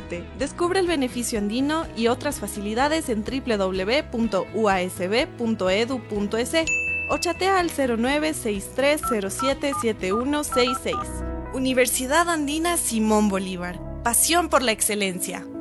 formarte. Descubre el beneficio andino y otras facilidades en www.uasb.edu.es o chatea al 0963077166. Universidad Andina Simón Bolívar. Pasión por la excelencia.